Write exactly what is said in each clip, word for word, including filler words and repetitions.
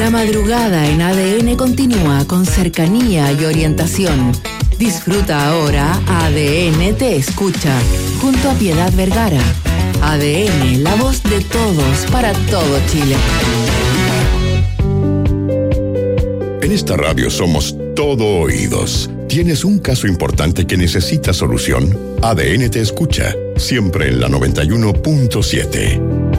La madrugada en A D N continúa con cercanía y orientación. Disfruta ahora A D N Te Escucha, junto a Piedad Vergara. A D N, la voz de todos, para todo Chile. En esta radio somos todo oídos. ¿Tienes un caso importante que necesita solución? A D N Te Escucha, siempre en la noventa y uno punto siete.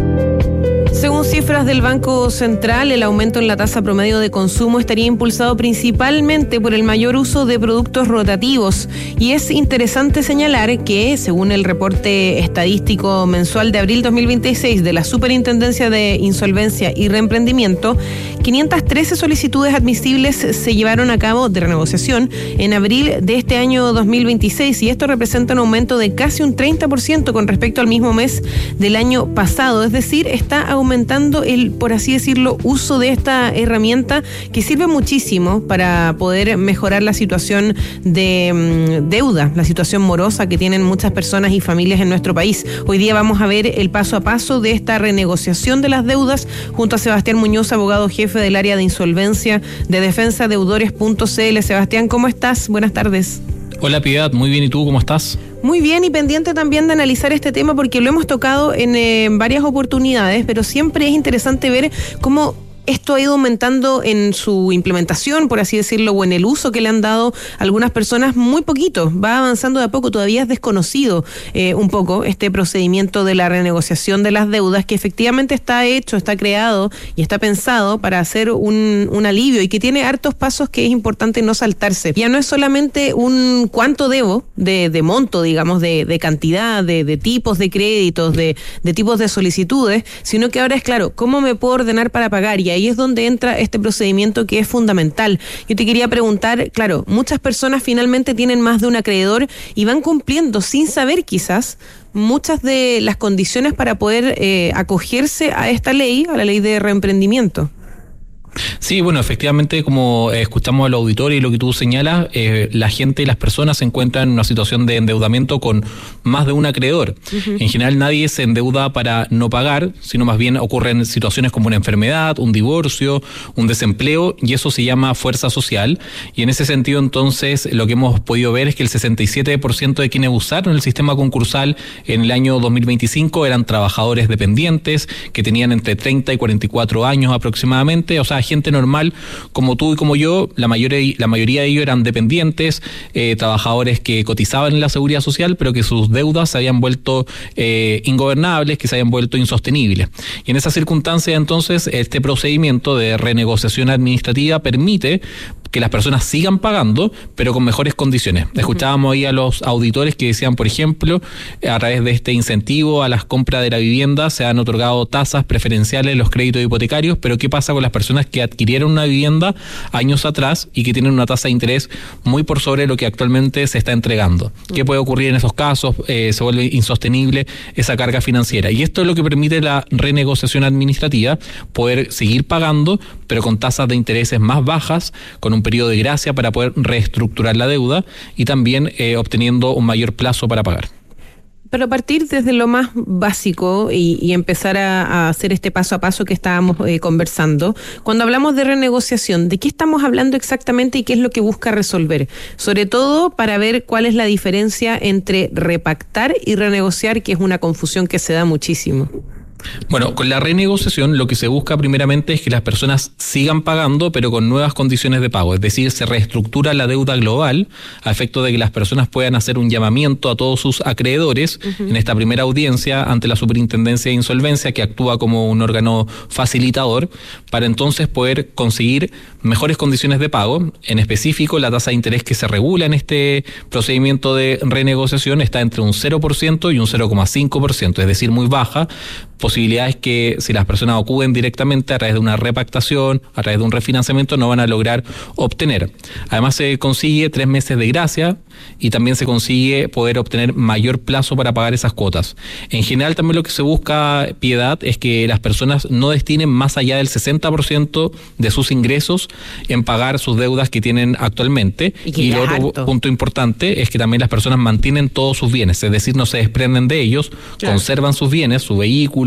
Según cifras del Banco Central, el aumento en la tasa promedio de consumo estaría impulsado principalmente por el mayor uso de productos rotativos. Y es interesante señalar que, según el reporte estadístico mensual de abril dos mil veintiséis de la Superintendencia de Insolvencia y Reemprendimiento, quinientas trece solicitudes admisibles se llevaron a cabo de renegociación en abril de este año dos mil veintiséis, y esto representa un aumento de casi un treinta por ciento con respecto al mismo mes del año pasado. Es decir, está aumentando el, por así decirlo, uso de esta herramienta que sirve muchísimo para poder mejorar la situación de um, deuda, la situación morosa que tienen muchas personas y familias en nuestro país. Hoy día vamos a ver el paso a paso de esta renegociación de las deudas junto a Sebastián Muñoz, abogado jefe del área de insolvencia de defensa deudores punto c l. Sebastián, ¿cómo estás? Buenas tardes. Hola Piedad, muy bien, ¿y tú cómo estás? Muy bien, y pendiente también de analizar este tema porque lo hemos tocado en eh, varias oportunidades, pero siempre es interesante ver cómo esto ha ido aumentando en su implementación, por así decirlo, o en el uso que le han dado algunas personas muy poquito. Va avanzando de a poco, todavía es desconocido eh, un poco este procedimiento de la renegociación de las deudas, que efectivamente está hecho, está creado y está pensado para hacer un, un alivio, y que tiene hartos pasos que es importante no saltarse. Ya no es solamente un cuánto debo de, de monto, digamos, de, de cantidad, de, de tipos de créditos, de, de tipos de solicitudes, sino que ahora es claro, ¿cómo me puedo ordenar para pagar? Y ahí es donde entra este procedimiento que es fundamental. Yo te quería preguntar, claro, muchas personas finalmente tienen más de un acreedor y van cumpliendo sin saber quizás muchas de las condiciones para poder eh, acogerse a esta ley, a la ley de reemprendimiento. Sí, bueno, efectivamente, como escuchamos al auditorio y lo que tú señalas, eh, la gente y las personas se encuentran en una situación de endeudamiento con más de un acreedor. Uh-huh. En general nadie se endeuda para no pagar, sino más bien ocurren situaciones como una enfermedad, un divorcio, un desempleo, y eso se llama fuerza social. Y en ese sentido, entonces, lo que hemos podido ver es que el sesenta y siete por ciento de quienes usaron el sistema concursal en el año dos mil veinticinco eran trabajadores dependientes que tenían entre treinta y cuarenta y cuatro años aproximadamente, o sea, gente normal como tú y como yo. La mayoría, la mayoría de ellos eran dependientes, eh, trabajadores que cotizaban en la seguridad social, pero que sus deudas se habían vuelto eh, ingobernables, que se habían vuelto insostenibles. Y en esa circunstancia, entonces, este procedimiento de renegociación administrativa permite que las personas sigan pagando, pero con mejores condiciones. Uh-huh. Escuchábamos ahí a los auditores que decían, por ejemplo, a través de este incentivo a las compras de la vivienda se han otorgado tasas preferenciales en los créditos hipotecarios, pero ¿qué pasa con las personas que adquirieron una vivienda años atrás y que tienen una tasa de interés muy por sobre lo que actualmente se está entregando? Uh-huh. ¿Qué puede ocurrir en esos casos? Eh, se vuelve insostenible esa carga financiera. Y esto es lo que permite la renegociación administrativa, poder seguir pagando, pero con tasas de intereses más bajas, con un periodo de gracia para poder reestructurar la deuda y también eh, obteniendo un mayor plazo para pagar. Pero a partir desde lo más básico y, y empezar a, a hacer este paso a paso que estábamos eh, conversando, cuando hablamos de renegociación, ¿de qué estamos hablando exactamente y qué es lo que busca resolver? Sobre todo para ver cuál es la diferencia entre repactar y renegociar, que es una confusión que se da muchísimo. Bueno, con la renegociación lo que se busca primeramente es que las personas sigan pagando, pero con nuevas condiciones de pago. Es decir, se reestructura la deuda global a efecto de que las personas puedan hacer un llamamiento a todos sus acreedores uh-huh. en esta primera audiencia ante la Superintendencia de Insolvencia, que actúa como un órgano facilitador, para entonces poder conseguir mejores condiciones de pago. En específico, la tasa de interés que se regula en este procedimiento de renegociación está entre un cero por ciento y un cero coma cinco por ciento, es decir, muy baja. Posibilidades que si las personas acuden directamente a través de una repactación, a través de un refinanciamiento, no van a lograr obtener. Además se consigue tres meses de gracia y también se consigue poder obtener mayor plazo para pagar esas cuotas. En general también lo que se busca, Piedad, es que las personas no destinen más allá del sesenta por ciento de sus ingresos en pagar sus deudas que tienen actualmente. Y, y el otro alto. punto importante es que también las personas mantienen todos sus bienes, es decir, no se desprenden de ellos, claro. conservan sus bienes, su vehículo,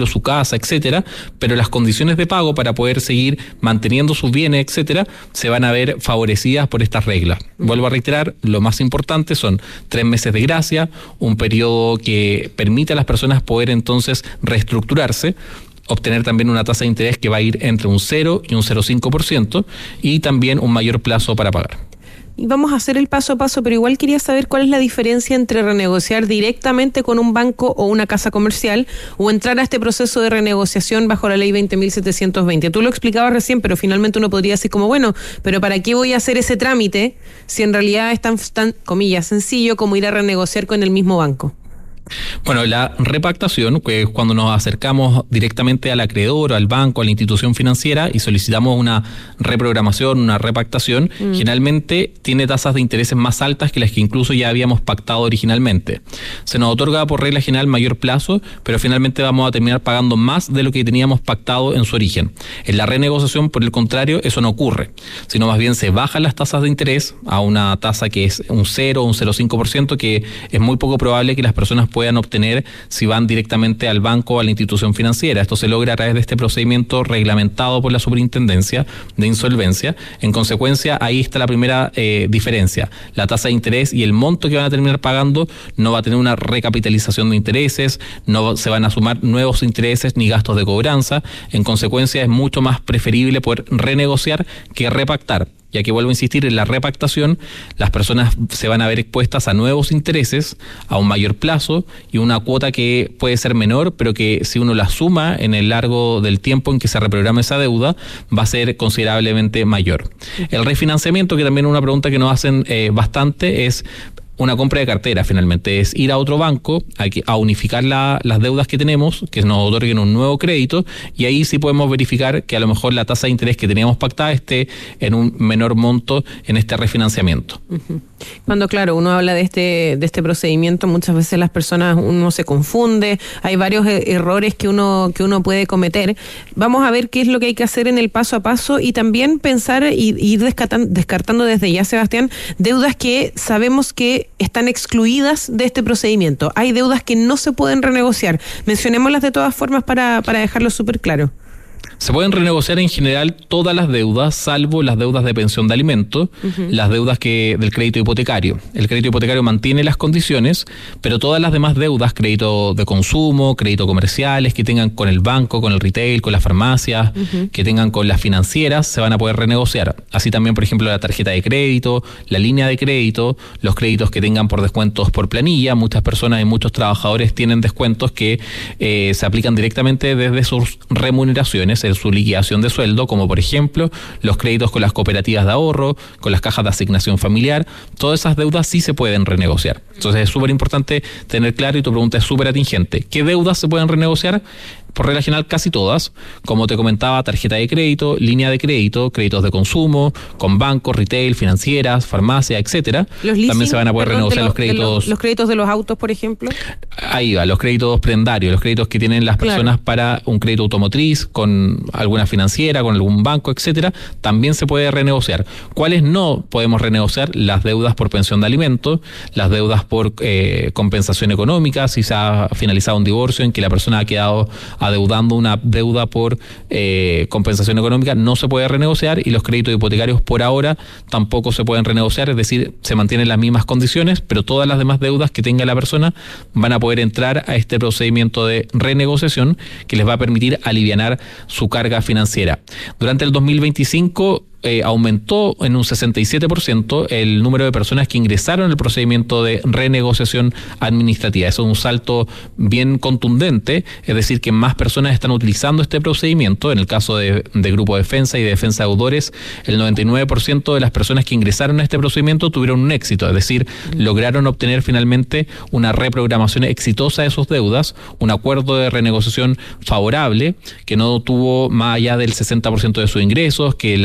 ejemplo, su casa, etcétera, pero las condiciones de pago para poder seguir manteniendo sus bienes, etcétera, se van a ver favorecidas por estas reglas. Vuelvo a reiterar, lo más importante son tres meses de gracia, un periodo que permite a las personas poder entonces reestructurarse, obtener también una tasa de interés que va a ir entre un cero y un cero coma cinco por ciento y también un mayor plazo para pagar. Y vamos a hacer el paso a paso, pero igual quería saber cuál es la diferencia entre renegociar directamente con un banco o una casa comercial o entrar a este proceso de renegociación bajo la ley veinte mil setecientos veinte. Tú lo explicabas recién, pero finalmente uno podría decir como, bueno, pero ¿para qué voy a hacer ese trámite si en realidad es tan, tan comillas, sencillo como ir a renegociar con el mismo banco? Bueno, la repactación, que es cuando nos acercamos directamente al acreedor, al banco, a la institución financiera y solicitamos una reprogramación, una repactación, mm. generalmente tiene tasas de intereses más altas que las que incluso ya habíamos pactado originalmente. Se nos otorga por regla general mayor plazo, pero finalmente vamos a terminar pagando más de lo que teníamos pactado en su origen. En la renegociación, por el contrario, eso no ocurre, sino más bien se bajan las tasas de interés a una tasa que es un cero o un cero coma cinco por ciento, que es muy poco probable que las personas puedan obtener si van directamente al banco o a la institución financiera. Esto se logra a través de este procedimiento reglamentado por la Superintendencia de Insolvencia. En consecuencia, ahí está la primera eh, diferencia. La tasa de interés y el monto que van a terminar pagando no va a tener una recapitalización de intereses, no se van a sumar nuevos intereses ni gastos de cobranza. En consecuencia, es mucho más preferible poder renegociar que repactar. Ya que vuelvo a insistir, en la repactación las personas se van a ver expuestas a nuevos intereses, a un mayor plazo y una cuota que puede ser menor, pero que si uno la suma en el largo del tiempo en que se reprograma esa deuda, va a ser considerablemente mayor. El refinanciamiento, que también es una pregunta que nos hacen eh, bastante, es una compra de cartera. Finalmente es ir a otro banco a, a unificar la, las deudas que tenemos, que nos otorguen un nuevo crédito, y ahí sí podemos verificar que a lo mejor la tasa de interés que teníamos pactada esté en un menor monto en este refinanciamiento. Uh-huh. Cuando, claro, uno habla de este de este procedimiento, muchas veces las personas, uno se confunde, hay varios e- errores que uno que uno puede cometer. Vamos a ver qué es lo que hay que hacer en el paso a paso y también pensar y ir descartando, descartando desde ya, Sebastián, deudas que sabemos que están excluidas de este procedimiento. Hay deudas que no se pueden renegociar. Mencionémoslas de todas formas para, para dejarlo súper claro. Se pueden renegociar en general todas las deudas, salvo las deudas de pensión de alimentos, uh-huh. las deudas que del crédito hipotecario. El crédito hipotecario mantiene las condiciones, pero todas las demás deudas, crédito de consumo, crédito comerciales, que tengan con el banco, con el retail, con las farmacias, uh-huh. que tengan con las financieras, se van a poder renegociar. Así también, por ejemplo, la tarjeta de crédito, la línea de crédito, los créditos que tengan por descuentos por planilla. Muchas personas y muchos trabajadores tienen descuentos que eh, se aplican directamente desde sus remuneraciones, en su liquidación de sueldo, como por ejemplo los créditos con las cooperativas de ahorro, con las cajas de asignación familiar. Todas esas deudas sí se pueden renegociar. Entonces es súper importante tener claro, y tu pregunta es súper atingente, ¿qué deudas se pueden renegociar? Por regla general, casi todas. Como te comentaba, tarjeta de crédito, línea de crédito, créditos de consumo, con bancos, retail, financieras, farmacia, etcétera. Los leasing, también se van a poder perdón, renegociar los, los créditos. Los, los créditos de los autos, por ejemplo. Ahí va, los créditos prendarios, los créditos que tienen las personas claro. para un crédito automotriz, con alguna financiera, con algún banco, etcétera, también se puede renegociar. ¿Cuáles no podemos renegociar? Las deudas por pensión de alimentos, las deudas por eh, compensación económica, si se ha finalizado un divorcio en que la persona ha quedado adeudando una deuda por eh, compensación económica, no se puede renegociar, y los créditos hipotecarios por ahora tampoco se pueden renegociar, es decir, se mantienen las mismas condiciones, pero todas las demás deudas que tenga la persona van a poder entrar a este procedimiento de renegociación que les va a permitir alivianar su carga financiera. Durante el dos mil veinticinco Eh, aumentó en un sesenta y siete por ciento el número de personas que ingresaron al procedimiento de renegociación administrativa. Eso es un salto bien contundente, es decir, que más personas están utilizando este procedimiento. En el caso de, de Grupo Defensa y de Defensa de Deudores, el noventa y nueve por ciento de las personas que ingresaron a este procedimiento tuvieron un éxito, es decir, lograron obtener finalmente una reprogramación exitosa de sus deudas, un acuerdo de renegociación favorable que no tuvo más allá del sesenta por ciento de sus ingresos, que las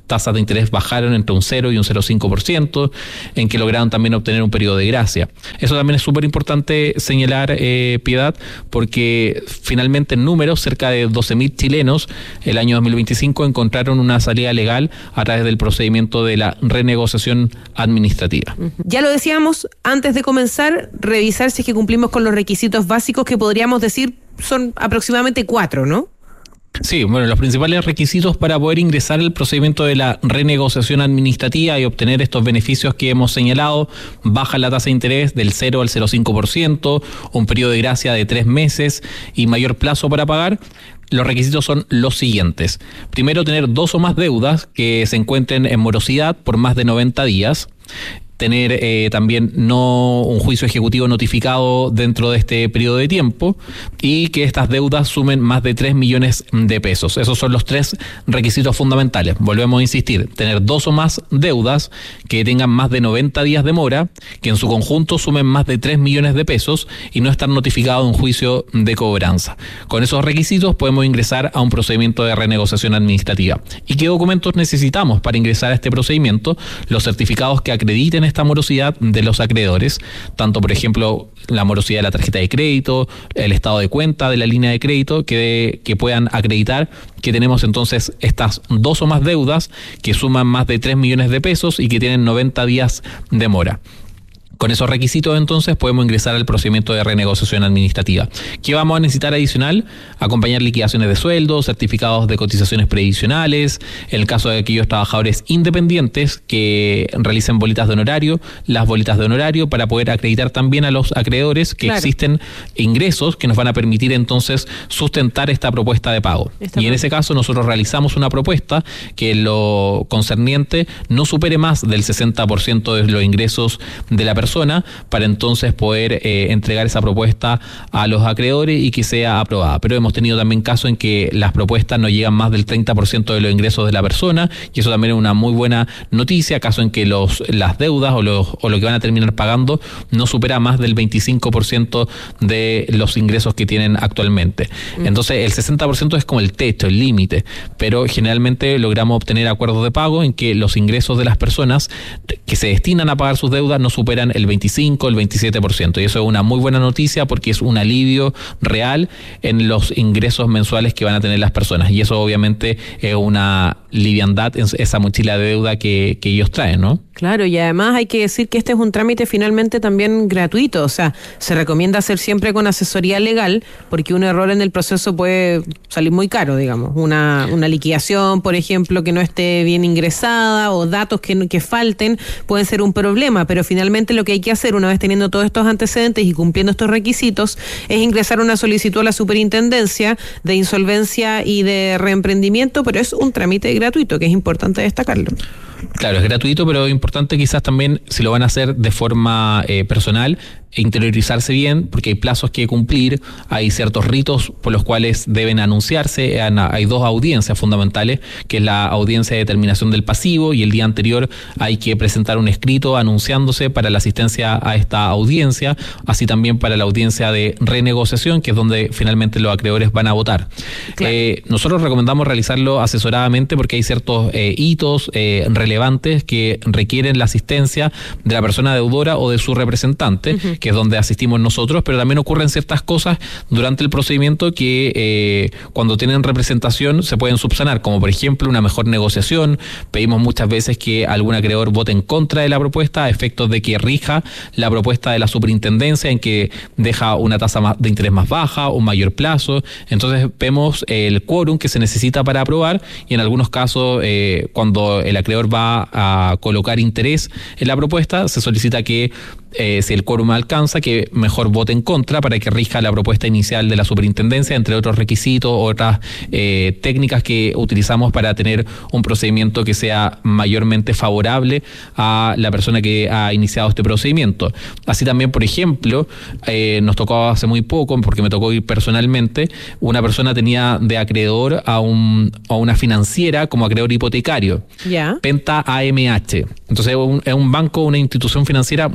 tasas de interés bajaron entre un cero y un cero coma cinco por ciento, en que lograron también obtener un periodo de gracia. Eso también es súper importante señalar, eh, Piedad, porque finalmente en números, cerca de doce mil chilenos el año dos mil veinticinco encontraron una salida legal a través del procedimiento de la renegociación administrativa. Ya lo decíamos antes de comenzar, revisar si es que cumplimos con los requisitos básicos, que podríamos decir son aproximadamente cuatro, ¿no? Sí, bueno, los principales requisitos para poder ingresar al procedimiento de la renegociación administrativa y obtener estos beneficios que hemos señalado: baja la tasa de interés del cero al cero coma cinco por ciento, un periodo de gracia de tres meses y mayor plazo para pagar. Los requisitos son los siguientes. Primero, tener dos o más deudas que se encuentren en morosidad por más de noventa días. Tener eh, también no un juicio ejecutivo notificado dentro de este periodo de tiempo, y que estas deudas sumen más de tres millones de pesos. Esos son los tres requisitos fundamentales. Volvemos a insistir: tener dos o más deudas que tengan más de noventa días de mora, que en su conjunto sumen más de tres millones de pesos y no estar notificado en juicio de cobranza. Con esos requisitos podemos ingresar a un procedimiento de renegociación administrativa. ¿Y qué documentos necesitamos para ingresar a este procedimiento? Los certificados que acrediten esta morosidad de los acreedores, tanto por ejemplo la morosidad de la tarjeta de crédito, el estado de cuenta de la línea de crédito, que, que puedan acreditar que tenemos entonces estas dos o más deudas que suman más de tres millones de pesos y que tienen noventa días de mora. Con esos requisitos, entonces, podemos ingresar al procedimiento de renegociación administrativa. ¿Qué vamos a necesitar adicional? Acompañar liquidaciones de sueldos, certificados de cotizaciones previsionales, en el caso de aquellos trabajadores independientes que realicen bolitas de honorario, las bolitas de honorario, para poder acreditar también a los acreedores que claro. existen ingresos que nos van a permitir entonces sustentar esta propuesta de pago. Está y en ese caso nosotros realizamos una propuesta que lo concerniente no supere más del sesenta por ciento de los ingresos de la persona, para entonces poder eh, entregar esa propuesta a los acreedores y que sea aprobada. Pero hemos tenido también casos en que las propuestas no llegan más del treinta por ciento de los ingresos de la persona, y eso también es una muy buena noticia, caso en que los las deudas o, los, o lo que van a terminar pagando no supera más del veinticinco por ciento de los ingresos que tienen actualmente. Mm. Entonces el sesenta por ciento es como el techo, el límite, pero generalmente logramos obtener acuerdos de pago en que los ingresos de las personas que se destinan a pagar sus deudas no superan el veinticinco, el veintisiete por ciento, y eso es una muy buena noticia porque es un alivio real en los ingresos mensuales que van a tener las personas, y eso obviamente es una liviandad en esa mochila de deuda que, que ellos traen, ¿no? Claro, y además hay que decir que este es un trámite finalmente también gratuito, o sea, se recomienda hacer siempre con asesoría legal, porque un error en el proceso puede salir muy caro, digamos, una, una liquidación, por ejemplo, que no esté bien ingresada, o datos que, que falten, pueden ser un problema, pero finalmente lo que hay que hacer una vez teniendo todos estos antecedentes y cumpliendo estos requisitos es ingresar una solicitud a la Superintendencia de Insolvencia y de Reemprendimiento, pero es un trámite gratuito, que es importante destacarlo. Claro, es gratuito, pero es importante quizás también, si lo van a hacer de forma eh, personal, interiorizarse bien, porque hay plazos que cumplir, hay ciertos ritos por los cuales deben anunciarse. Hay dos audiencias fundamentales, que es la audiencia de determinación del pasivo, y el día anterior hay que presentar un escrito anunciándose para la asistencia a esta audiencia, así también para la audiencia de renegociación, que es donde finalmente los acreedores van a votar. Claro. Eh, nosotros recomendamos realizarlo asesoradamente porque hay ciertos eh, hitos eh, relevantes que requieren la asistencia de la persona deudora o de su representante, uh-huh. que es donde asistimos nosotros, pero también ocurren ciertas cosas durante el procedimiento que eh, cuando tienen representación se pueden subsanar, como por ejemplo una mejor negociación. Pedimos muchas veces que algún acreedor vote en contra de la propuesta a efectos de que rija la propuesta de la superintendencia, en que deja una tasa de interés más baja, un mayor plazo. Entonces vemos el quórum que se necesita para aprobar, y en algunos casos eh, cuando el acreedor va a colocar interés en la propuesta, se solicita que Eh, si el quórum alcanza, que mejor vote en contra para que rija la propuesta inicial de la superintendencia, entre otros requisitos, otras eh, técnicas que utilizamos para tener un procedimiento que sea mayormente favorable a la persona que ha iniciado este procedimiento. Así también, por ejemplo, eh, nos tocó hace muy poco, porque me tocó ir personalmente, una persona tenía de acreedor a, un, a una financiera como acreedor hipotecario, yeah. Penta A M H. Entonces es un, es un banco, una institución financiera muy poco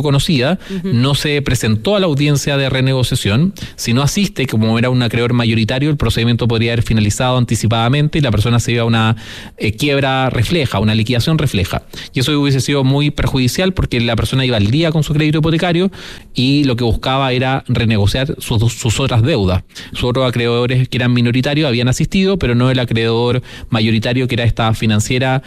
conocida, uh-huh. no se presentó a la audiencia de renegociación. Si no asiste, como era un acreedor mayoritario, el procedimiento podría haber finalizado anticipadamente y la persona se iba a una eh, quiebra refleja, una liquidación refleja. Y eso hubiese sido muy perjudicial porque la persona iba al día con su crédito hipotecario y lo que buscaba era renegociar sus, sus otras deudas. Sus otros acreedores que eran minoritarios habían asistido, pero no el acreedor mayoritario, que era esta financiera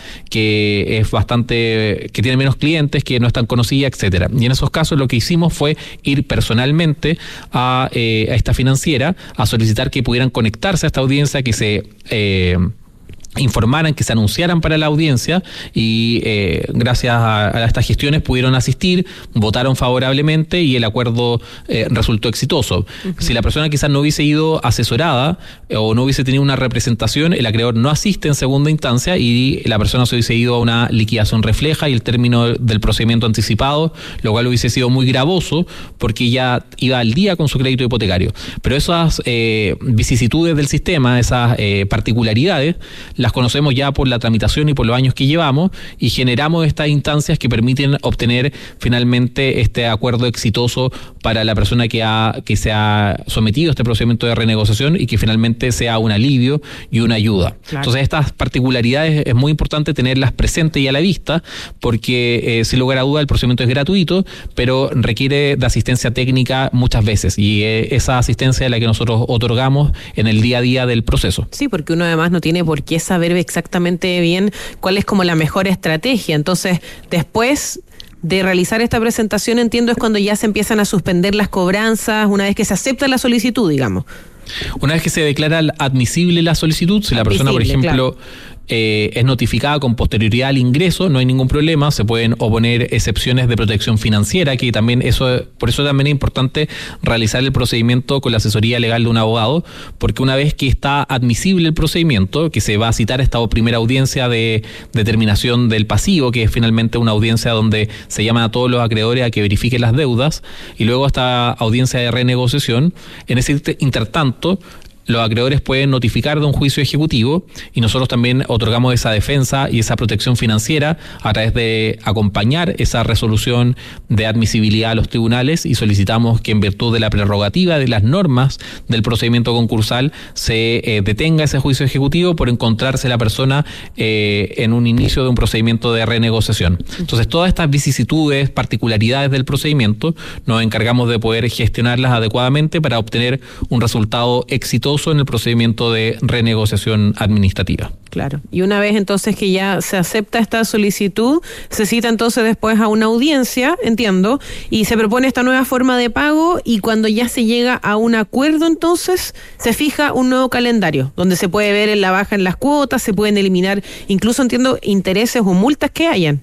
que es bastante, que tiene menos clientes, que no es tan conocida, etcétera. Y en esos casos lo que hicimos fue ir personalmente a, eh, a esta financiera a solicitar que pudieran conectarse a esta audiencia, que se eh, informaran, que se anunciaran para la audiencia y eh, gracias a, a estas gestiones pudieron asistir, votaron favorablemente y el acuerdo eh, resultó exitoso. Uh-huh. Si la persona quizás no hubiese ido asesorada eh, o no hubiese tenido una representación, el acreedor no asiste en segunda instancia y la persona se hubiese ido a una liquidación refleja y el término del procedimiento anticipado, lo cual hubiese sido muy gravoso porque ya iba al día con su crédito hipotecario. Pero esas eh, vicisitudes del sistema, esas eh, particularidades, las conocemos ya por la tramitación y por los años que llevamos y generamos estas instancias que permiten obtener finalmente este acuerdo exitoso para la persona que ha que se ha sometido a este procedimiento de renegociación y que finalmente sea un alivio y una ayuda. Claro. Entonces estas particularidades es muy importante tenerlas presentes y a la vista porque eh, sin lugar a duda el procedimiento es gratuito, pero requiere de asistencia técnica muchas veces y eh, esa asistencia es la que nosotros otorgamos en el día a día del proceso. Sí, porque uno además no tiene por qué saber exactamente bien cuál es como la mejor estrategia. Entonces, después de realizar esta presentación, entiendo, es cuando ya se empiezan a suspender las cobranzas, una vez que se acepta la solicitud, digamos. Una vez que se declara admisible la solicitud, si la persona, por ejemplo, claro. Eh, es notificada con posterioridad al ingreso, no hay ningún problema, se pueden oponer excepciones de protección financiera, que también eso, por eso también es importante realizar el procedimiento con la asesoría legal de un abogado, porque una vez que está admisible el procedimiento, que se va a citar esta primera audiencia de determinación del pasivo, que es finalmente una audiencia donde se llaman a todos los acreedores a que verifiquen las deudas, y luego esta audiencia de renegociación, en ese intertanto, los acreedores pueden notificar de un juicio ejecutivo y nosotros también otorgamos esa defensa y esa protección financiera a través de acompañar esa resolución de admisibilidad a los tribunales y solicitamos que en virtud de la prerrogativa de las normas del procedimiento concursal se eh, detenga ese juicio ejecutivo por encontrarse la persona eh, en un inicio de un procedimiento de renegociación. Entonces todas estas vicisitudes, particularidades del procedimiento nos encargamos de poder gestionarlas adecuadamente para obtener un resultado exitoso en el procedimiento de renegociación administrativa. Claro. Y una vez entonces que ya se acepta esta solicitud, se cita entonces después a una audiencia, entiendo, y se propone esta nueva forma de pago y cuando ya se llega a un acuerdo entonces se fija un nuevo calendario donde se puede ver en la baja en las cuotas, se pueden eliminar incluso, entiendo, intereses o multas que hayan.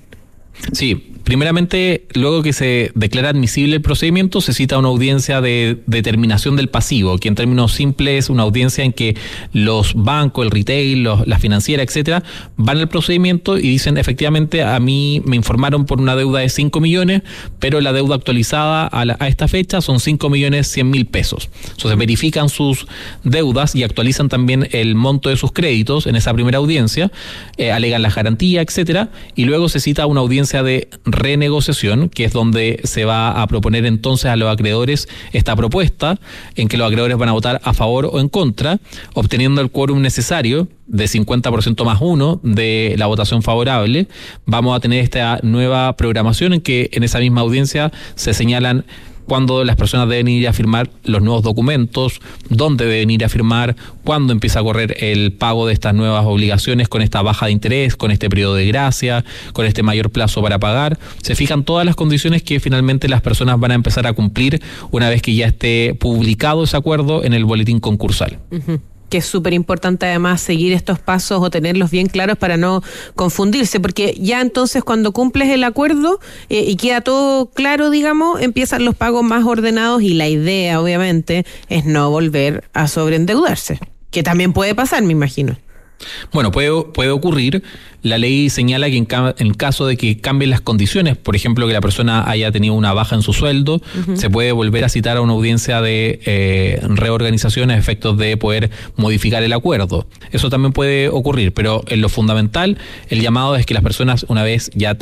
Sí. Primeramente, luego que se declara admisible el procedimiento, se cita una audiencia de determinación del pasivo, que en términos simples es una audiencia en que los bancos, el retail, los, la financiera, etcétera, van al procedimiento y dicen, efectivamente, a mí me informaron por una deuda de cinco millones, pero la deuda actualizada a, la, a esta fecha son cinco millones cien mil pesos. Entonces verifican sus deudas y actualizan también el monto de sus créditos en esa primera audiencia, eh, alegan la garantía, etcétera, y luego se cita una audiencia de renegociación, que es donde se va a proponer entonces a los acreedores esta propuesta, en que los acreedores van a votar a favor o en contra, obteniendo el quórum necesario de cincuenta por ciento más uno de la votación favorable. Vamos a tener esta nueva programación en que en esa misma audiencia se señalan cuándo las personas deben ir a firmar los nuevos documentos, dónde deben ir a firmar, cuándo empieza a correr el pago de estas nuevas obligaciones con esta baja de interés, con este periodo de gracia, con este mayor plazo para pagar. Se fijan todas las condiciones que finalmente las personas van a empezar a cumplir una vez que ya esté publicado ese acuerdo en el boletín concursal. Uh-huh. Que es súper importante además seguir estos pasos o tenerlos bien claros para no confundirse, porque ya entonces cuando cumples el acuerdo eh, y queda todo claro, digamos, empiezan los pagos más ordenados y la idea, obviamente, es no volver a sobreendeudarse, que también puede pasar, me imagino. Bueno, puede, puede ocurrir. La ley señala que en, ca- en caso de que cambien las condiciones, por ejemplo, que la persona haya tenido una baja en su sueldo, uh-huh. se puede volver a citar a una audiencia de eh, reorganización a efectos de poder modificar el acuerdo. Eso también puede ocurrir, pero en lo fundamental, el llamado es que las personas, una vez ya te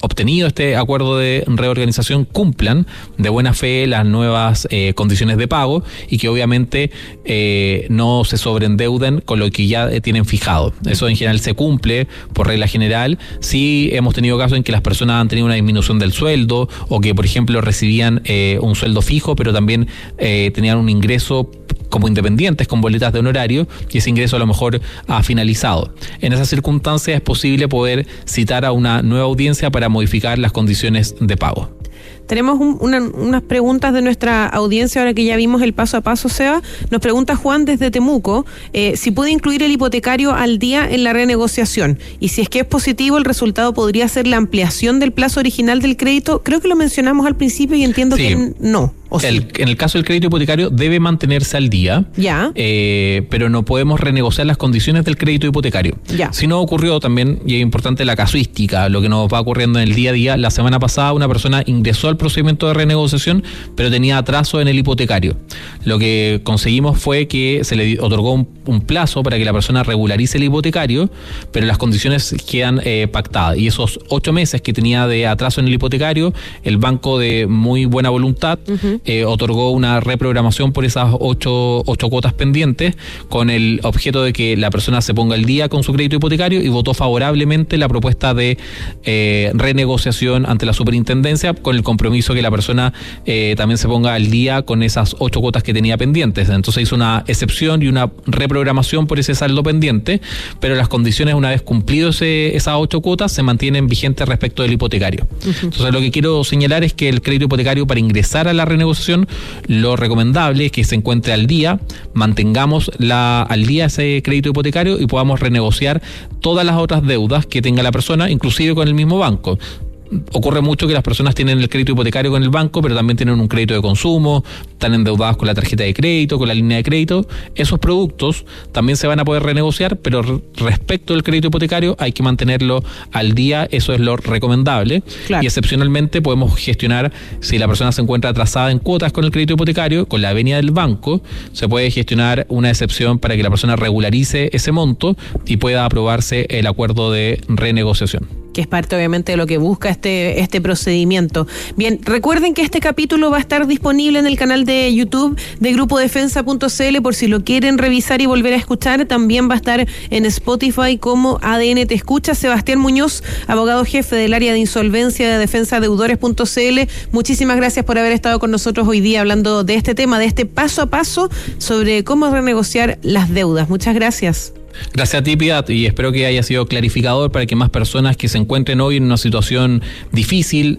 obtenido este acuerdo de reorganización cumplan de buena fe las nuevas eh, condiciones de pago y que obviamente eh, no se sobreendeuden con lo que ya tienen fijado. Eso en general se cumple por regla general. Sí hemos tenido casos en que las personas han tenido una disminución del sueldo o que, por ejemplo, recibían eh, un sueldo fijo, pero también eh, tenían un ingreso como independientes con boletas de honorario y ese ingreso a lo mejor ha finalizado. En esas circunstancias es posible poder citar a una nueva audiencia para modificar las condiciones de pago. Tenemos un, una, unas preguntas de nuestra audiencia ahora que ya vimos el paso a paso, Seba. Nos pregunta Juan desde Temuco eh, si puede incluir el hipotecario al día en la renegociación y si es que es positivo el resultado podría ser la ampliación del plazo original del crédito. Creo que lo mencionamos al principio y entiendo sí. que no. ¿O sí? el, en el caso del crédito hipotecario debe mantenerse al día, ya. Eh, pero no podemos renegociar las condiciones del crédito hipotecario. Ya. Si no ocurrió también, y es importante la casuística, lo que nos va ocurriendo en el día a día, la semana pasada una persona ingresó al procedimiento de renegociación, pero tenía atraso en el hipotecario. Lo que conseguimos fue que se le otorgó un, un plazo para que la persona regularice el hipotecario, pero las condiciones quedan eh, pactadas. Y esos ocho meses que tenía de atraso en el hipotecario, el banco de muy buena voluntad uh-huh. eh, otorgó una reprogramación por esas ocho, ocho cuotas pendientes con el objeto de que la persona se ponga al día con su crédito hipotecario y votó favorablemente la propuesta de eh, renegociación ante la superintendencia con el compromiso que la persona eh, también se ponga al día con esas ocho cuotas que tenía pendientes. Entonces hizo una excepción y una reprogramación por ese saldo pendiente, pero las condiciones, una vez cumplido ese, esas ocho cuotas, se mantienen vigentes respecto del hipotecario. Uh-huh. Entonces lo que quiero señalar es que el crédito hipotecario, para ingresar a la renegociación, lo recomendable es que se encuentre al día, mantengamos la, al día ese crédito hipotecario y podamos renegociar todas las otras deudas que tenga la persona, inclusive con el mismo banco. Ocurre mucho que las personas tienen el crédito hipotecario con el banco, pero también tienen un crédito de consumo, están endeudadas con la tarjeta de crédito, con la línea de crédito. Esos productos también se van a poder renegociar, pero respecto del crédito hipotecario hay que mantenerlo al día, eso es lo recomendable. Claro. Y excepcionalmente podemos gestionar, si la persona se encuentra atrasada en cuotas con el crédito hipotecario, con la venia del banco, se puede gestionar una excepción para que la persona regularice ese monto y pueda aprobarse el acuerdo de renegociación, que es parte obviamente de lo que busca este, este procedimiento. Bien, recuerden que este capítulo va a estar disponible en el canal de YouTube de grupo defensa punto c l por si lo quieren revisar y volver a escuchar. También va a estar en Spotify como A D N Te Escucha. Sebastián Muñoz, abogado jefe del área de insolvencia de defensa deudores punto c l. Muchísimas gracias por haber estado con nosotros hoy día hablando de este tema, de este paso a paso sobre cómo renegociar las deudas. Muchas gracias. Gracias a ti, Piedad, y espero que haya sido clarificador para que más personas que se encuentren hoy en una situación difícil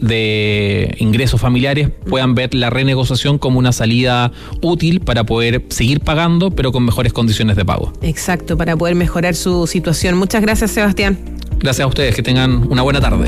de ingresos familiares puedan ver la renegociación como una salida útil para poder seguir pagando, pero con mejores condiciones de pago. Exacto, para poder mejorar su situación. Muchas gracias, Sebastián. Gracias a ustedes, que tengan una buena tarde.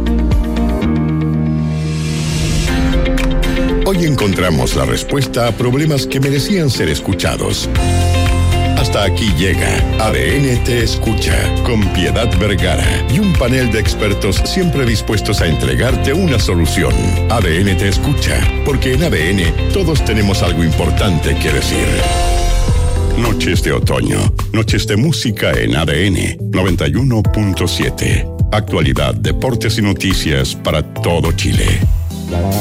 Hoy encontramos la respuesta a problemas que merecían ser escuchados. Hasta aquí llega A D N Te Escucha con Piedad Vergara y un panel de expertos siempre dispuestos a entregarte una solución. A D N Te Escucha, porque en A D N todos tenemos algo importante que decir. Noches de otoño, noches de música en A D N noventa y uno punto siete. Actualidad, deportes y noticias para todo Chile.